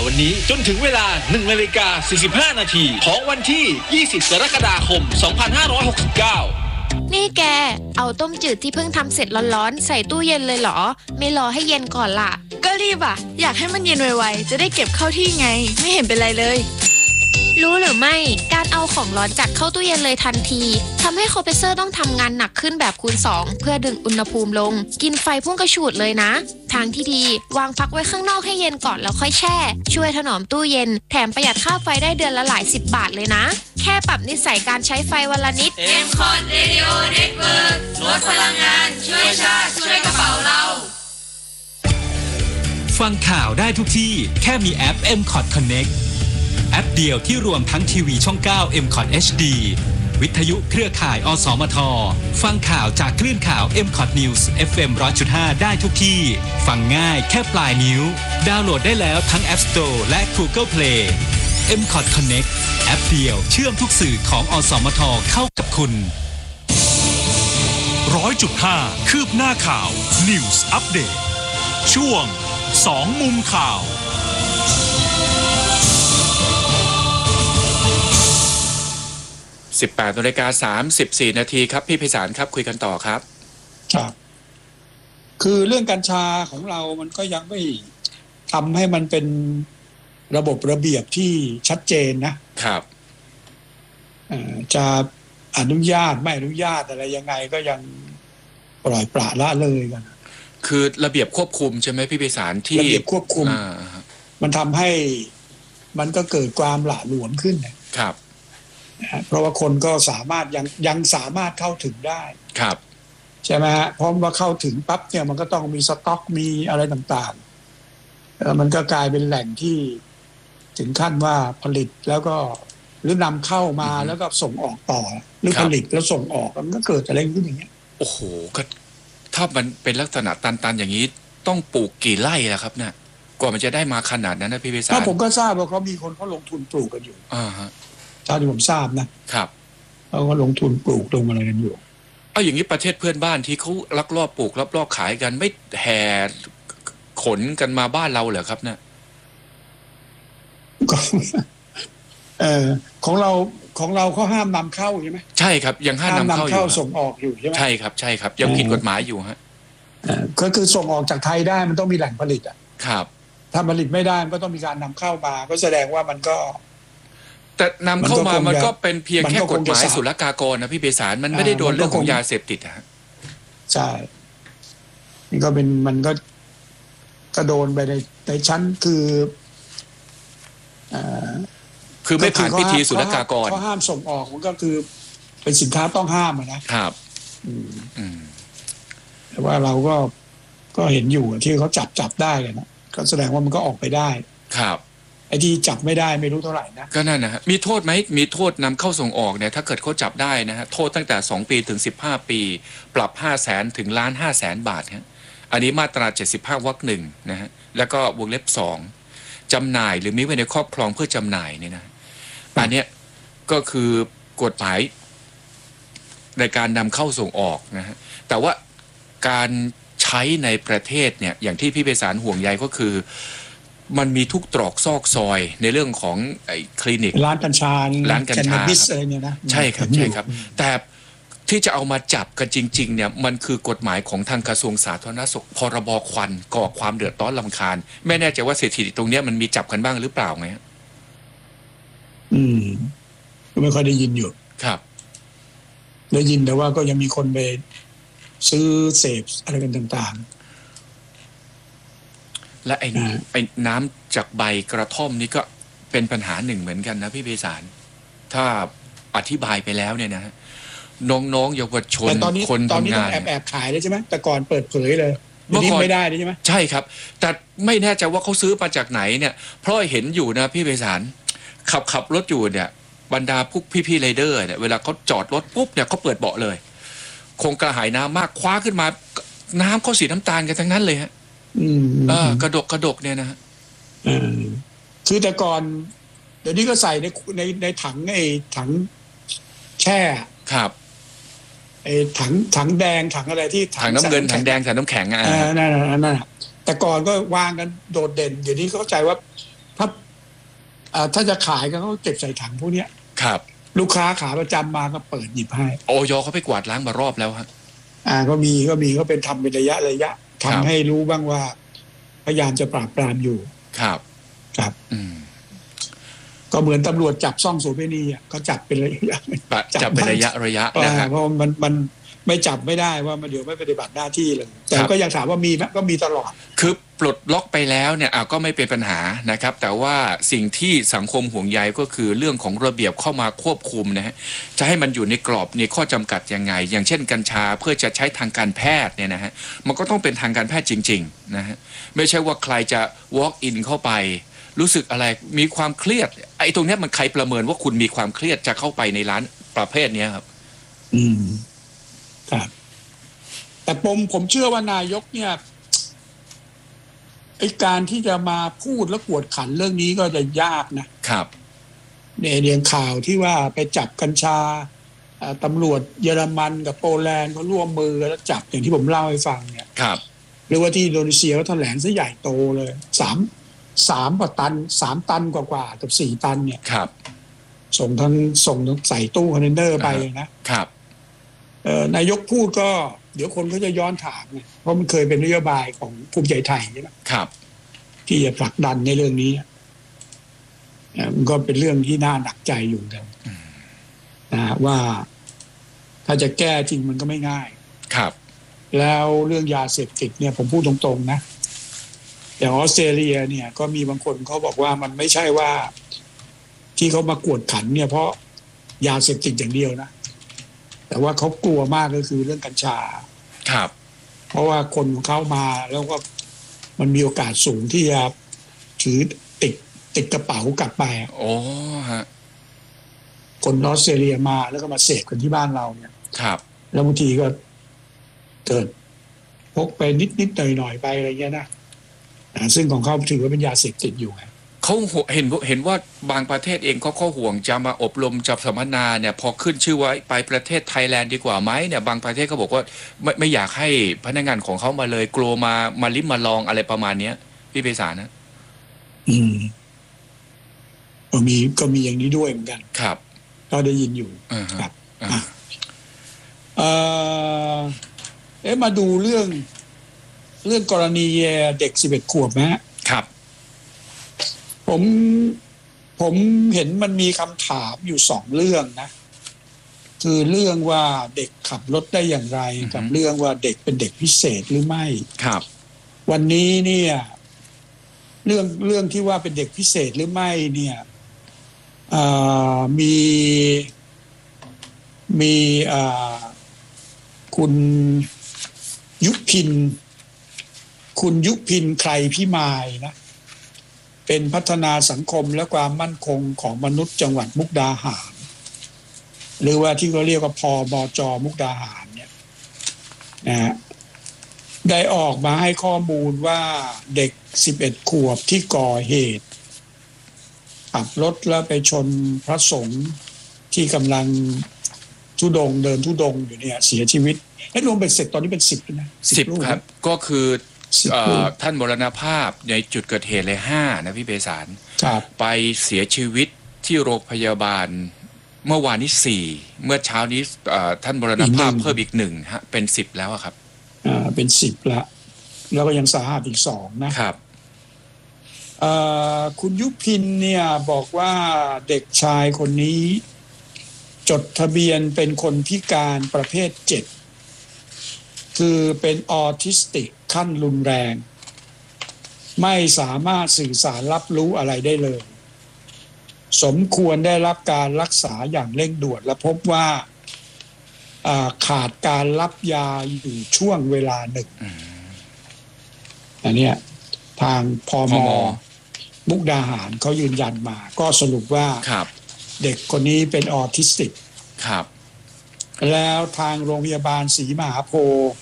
วันนี้จนถึงเวลา 1:45 นาทีของวันที่ 20 กรกฎาคม 2569 นี่แกเอาต้มจืดที่เพิ่งทำเสร็จร้อนๆใส่ตู้เย็นเลยเหรอไม่รอให้เย็นก่อนล่ะก็รีบอ่ะอยากให้มันเย็นไวๆจะได้เก็บเข้าที่ไงไม่เห็นเป็นไรเลยรู้หรือไม่การเอาของร้อนจัดเข้าตู้เย็นเลยทันทีทำให้คอมเพรสเซอร์ต้องทำงานหนักขึ้นแบบคูณ2เพื่อดึงอุณหภูมิลงกินไฟพุ่งกระฉูดเลยนะทางที่ดีวางพักไว้ข้างนอกให้เย็นก่อนแล้วค่อยแช่ช่วยถนอมตู้เย็นแถมประหยัดค่าไฟได้เดือนละหลาย10 บาทเลยนะแค่ปรับนิสัยการใช้ไฟวันละนิด M-Cot Radio Network ลดพลังงานช่วยชาติช่วยกระเป๋าเราฟังข่าวได้ทุกที่แค่มีแอป M-Cot Connectแอปเดียวที่รวมทั้งทีวีช่อง 9 M-Cot HD วิทยุเครือข่ายอสมทฟังข่าวจากคลื่นข่าว M-Cot News FM 100.5 ได้ทุกที่ฟังง่ายแค่ปลายนิ้วดาวน์โหลดได้แล้วทั้ง App Store และ Google Play M-Cot Connect แอปเดียวเชื่อมทุกสื่อของอสมทเข้ากับคุณ 100.5 คืบหน้าข่าว News Update ช่วง2มุมข่าว 18:34 นาทีครับพี่ไพศาลครับคุยกันต่อครับครับคือเรื่องกัญชาของเรามันก็ยังไม่ทำให้มันเป็นระบบระเบียบที่ชัดเจนนะครับจะอนุญาตไม่อนุญาตอะไรยังไงก็ยังปล่อยปละละเลยกันคือระเบียบควบคุมใช่ไหมพี่ไพศาลที่ระเบียบควบคุมมันทำให้มันก็เกิดความหละหลวมขึ้นครับเพราะว่าคนก็สามารถยังสามารถเข้าถึงได้ครับใช่ไหมฮะพร้อมว่าเข้าถึงปั๊บเนี่ยมันก็ต้องมีสต็อกมีอะไรต่างๆมันก็กลายเป็นแหล่งที่ถึงขั้นว่าผลิตแล้วก็หรือนำเข้ามาแล้วก็ส่งออกต่อหรือผลิตแล้วส่งออกมันก็เกิดอะไรขึ้นอย่างเงี้ยโอ้โหก็ถ้ามันเป็นลักษณะตันๆอย่างนี้ต้องปลูกกี่ไร่ล่ะครับเนี่ยกว่ามันจะได้มาขนาดนั้นนะพี่ไพศาลผมก็ทราบว่าเขามีคนเขาลงทุนปลูกกันอยู่ฮะเท่าที่ผมทราบนะครับเขาก็ลงทุนปลูกลงอะไรกันอยู่อย่างนี้ประเทศเพื่อนบ้านที่เขาลักลอบปลูกลักลอบขายกันไม่แห่ขนกันมาบ้านเราเหรอครับเนี่ยของเราเขาห้ามนำเข้าใช่ไหมใช่ครับยังห้ามนำเข้าส่งออกอยู่ใช่ไหมใช่ครับยังผิดกฎหมายอยู่ฮะก็คือส่งออกจากไทยได้มันต้องมีแหล่งผลิตครับถ้าผลิตไม่ได้มันก็ต้องมีการนำเข้ามาก็แสดงว่ามันก็แต่นำเข้ามามันก็เป็นเพียงแค่กฎหมายศุลกากรนะพี่ไพศาลมันไม่ได้โดนเรื่องของยาเสพติดฮะใช่นี่ก็เป็นมันก็โดนไปในชั้นคือไม่ผ่านพิธีศุลกากรเขาห้ามส่งออกมันก็คือเป็นสินค้าต้องห้ามนะครับแต่ว่าเราก็เห็นอยู่ที่เขาจับได้กันนะก็แสดงว่ามันก็ออกไปได้ครับไอ้ที่จับไม่ได้ไม่รู้เท่าไหร่นะก็นั่นนะฮะมีโทษไหมมีโทษนำเข้าส่งออกเนี่ยถ้าเกิดเขาจับได้นะฮะโทษตั้งแต่2 ปีถึง15 ปีปรับ 500,000 ถึง1,500,000 บาทฮะอันนี้มาตรา75 วรรค 1นะฮะแล้วก็วงเล็บ2จำหน่ายหรือมีไว้ในครอบครองเพื่อจำหน่ายเนี่ยนะอันเนี้ยก็คือกฎหมายในการนำเข้าส่งออกนะฮะแต่ว่าการใช้ในประเทศเนี่ยอย่างที่พี่ไพศาลห่วงใยก็คือมันมีทุกตรอกซอกซอยในเรื่องของไอ้คลินิกร้านกัญชาอะไรเนี่ยนะใช่ครับแต่ที่จะเอามาจับกันจริงๆเนี่ยมันคือกฎหมายของทางกระทรวงสาธารณสุขพรบควันก่อความเดือดร้อนรำคาญไม่แน่ใจว่าสถิติตรงนี้มันมีจับกันบ้างหรือเปล่าไงก็ไม่ค่อยได้ยินอยู่ครับได้ยินแต่ว่าก็ยังมีคนไปซื้อเสพอะไรกันต่างๆและไอ้น้ำจากใบกระท่อมนี่ก็เป็นปัญหาหนึ่งเหมือนกันนะพี่ไพศาลถ้าอธิบายไปแล้วเนี่ยนะน้องๆเยาวชนคนทำงานแอบขายได้ใช่ไหมแต่ก่อนเปิดเผยเลยเมื่อก่อนไม่ได้ใช่ไหมใช่ครับแต่ไม่แน่ใจว่าเขาซื้อมาจากไหนเนี่ยเพราะเห็นอยู่นะพี่ไพศาลขับรถอยู่เนี่ยบรรดาพวกพี่ๆไรเดอร์เนี่ยเวลาเขาจอดรถปุ๊บเนี่ยเขาเปิดเบาะเลยคงกระหายน้ำมากคว้าขึ้นมาน้ำเขาสีน้ำตาลกันทั้งนั้นเลยฮะกระดกเนี่ยนะฮะคือแต่ก่อนเดี๋ยวนี้ก็ใส่ในถังถังแช่ครับถังแดงถังอะไรที่ถังน้ำเงินถังแดงถังน้ำแข็งนั่นแต่ก่อนก็วางกันโดดเด่นเดี๋ยวนี้เข้าใจว่าถ้าจะขายก็เขาเก็บใส่ถังพวกเนี้ยครับลูกค้าขาประจำมาก็เปิดหยิบให้อย.เขาไปกวาดล้างมารอบแล้วฮะก็มีก็เป็นทำเป็นระยะทำให้รู้บ้างว่าพยายามจะปราบปรามอยู่ครับก็เหมือนตำรวจจับซ่องโสเภณีก็จับเป็นระยะจับเป็นระยะนะเพราะมันไม่จับไม่ได้ว่ามันเดี๋ยวไม่ปฏิบัติหน้าที่เลยแต่ก็ยังถามว่ามีไหมก็มีตลอดคือปลดล็อกไปแล้วเนี่ยก็ไม่เป็นปัญหานะครับแต่ว่าสิ่งที่สังคมห่วงใยก็คือเรื่องของระเบียบเข้ามาควบคุมนะฮะจะให้มันอยู่ในกรอบในข้อจำกัดยังไงอย่างเช่นกัญชาเพื่อจะใช้ทางการแพทย์เนี่ยนะฮะมันก็ต้องเป็นทางการแพทย์จริงๆนะฮะไม่ใช่ว่าใครจะ walk in เข้าไปรู้สึกอะไรมีความเครียดไอ้ตรงนี้มันใครประเมินว่าคุณมีความเครียดจะเข้าไปในร้านประเภทนี้ครับครับแต่ผมเชื่อว่านายกเนี่ยไอ้การที่จะมาพูดและกวดขันเรื่องนี้ก็จะยากนะครับเนี่ยเรียงข่าวที่ว่าไปจับกัญชาตำรวจเยอรมันกับโปแลนด์เขาร่วมมือแล้วจับอย่างที่ผมเล่าให้ฟังเนี่ยครับหรือว่าที่อินโดนีเซียเขาแถลงซะใหญ่โตเลย3 กว่าตัน3 ตันกว่ากับ4 ตันเนี่ยครับส่งใส่ตู้คอนเทนเนอร์ไปนะครับนายกพูดก็เดี๋ยวคนก็จะย้อนถามเพราะมันเคยเป็นนโยบายของภูมิใจไทยใช่ไหมครับที่จะผลักดันในเรื่องนี้มันก็เป็นเรื่องที่น่าหนักใจอยู่กันว่าถ้าจะแก้จริงมันก็ไม่ง่ายครับแล้วเรื่องยาเสพติดเนี่ยผมพูดตรงๆนะอย่างออสเตรเลียเนี่ยก็มีบางคนเขาบอกว่ามันไม่ใช่ว่าที่เขามากวดขันเนี่ยเพราะยาเสพติดอย่างเดียวนะแต่ว่าเขากลัวมากก็คือเรื่องกัญชาครับเพราะว่าคนของเขามาแล้วก็มันมีโอกาสสูงที่จะถือติดกระเป๋ากลับไปฮะคนออสเตรเลียมาแล้วก็มาเสพกันที่บ้านเราเนี่ยครับแล้วบางทีก็เกิดพกไปนิดๆหน่อยๆไปอะไรเงี้ยนะซึ่งของเขาถือว่าเป็นยาเสพติดอยู่เขาเห็นว่าบางประเทศเองเขาห่วงจะมาอบรมจับสัมมนาเนี่ยพอขึ้นชื่อว่าไปประเทศไทยแลนด์ดีกว่าไหมเนี่ยบางประเทศเขาบอกว่าไม่อยากให้พนักงานของเขามาเลยกลัวมาลิ้มมาลองอะไรประมาณเนี้ยพี่ไพศาลนะก็มีอย่างนี้ด้วยเหมือนกันครับก็ได้ยินอยู่ครับมาดูเรื่องกรณีเด็ก11 ขวบนะครับผมเห็นมันมีคำถามอยู่2 เรื่องนะคือเรื่องว่าเด็กขับรถได้อย่างไรกับเรื่องว่าเด็กเป็นเด็กพิเศษหรือไม่ครับวันนี้เนี่ยเรื่องที่ว่าเป็นเด็กพิเศษหรือไม่เนี่ยมีคุณยุพินใครพิมายนะเป็นพัฒนาสังคมและความมั่นคงของมนุษย์จังหวัดมุกดาหารหรือว่าที่เขาเรียกว่าพมจ.มุกดาหารเนี่ยนะได้ออกมาให้ข้อมูลว่าเด็ก11 ขวบที่ก่อเหตุขับรถแล้วไปชนพระสงฆ์ที่กำลังเดินธุดงค์อยู่เนี่ยเสียชีวิตให้รวมเป็นเสร็จตอนนี้เป็น10นะ 10ครับก็คือท่านมรณภาพในจุดเกิดเหตุเลย5นะพี่เบสารไปเสียชีวิตที่โรงพยาบาลเมื่อวานนี้4เมื่อเช้านี้ท่านมรณภาพเพิ่มอีก1ฮะเป็น10แล้วครับเป็น10แล้วก็ยังสาหัสอีก2นะครับคุณยุพินเนี่ยบอกว่าเด็กชายคนนี้จดทะเบียนเป็นคนพิการประเภท7คือเป็นออทิสติกขั้นรุนแรงไม่สามารถสื่อสารรับรู้อะไรได้เลยสมควรได้รับการรักษาอย่างเร่งด่วนและพบว่าขาดการรับยาอยู่ช่วงเวลาหนึ่งอันนี้ทางพม.มุกดาหารเขายืนยันมาก็สรุปว่าเด็กคนนี้เป็นออทิสติกแล้วทางโรงพยาบาลศรีมหาโพธิ์